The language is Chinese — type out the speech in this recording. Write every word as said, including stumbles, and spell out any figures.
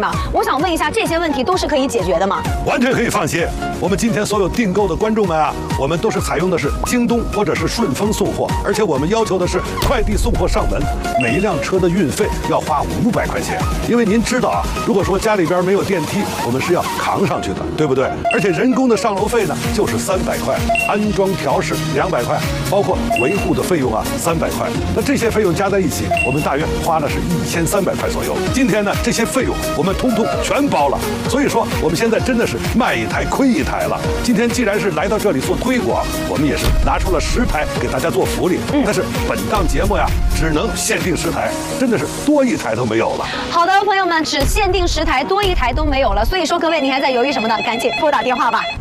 吗？我想问一下，这些问题都是可以解决的吗？ 完全可以放心。我们今天所有订购的观众们啊，我们都是采用的是京东或者是顺丰送货，而且我们要求的是快递送货上门，每一辆车的运费要花五百块钱。因为您知道啊，如果说家里边没有电梯，我们是要扛上去的，对不对？而且人工的上楼费呢，就是三百块，安装调试两百块，包括维护的费用啊三百块。那这些费用加在一起，我们大约花了是一千三百块左右。今天呢，这些费用我们通通全包了。所以说，我们现在真的是卖一台亏一台了。今天既然是来到这里做推广，我们也是拿出了十台给大家做福利。嗯、但是本档节目呀，只能限定十台，真的是多一台都没有了。 好的，朋友们，只限定十台，多一台都没有了。所以说，各位你还在犹豫什么呢？赶紧拨打电话吧。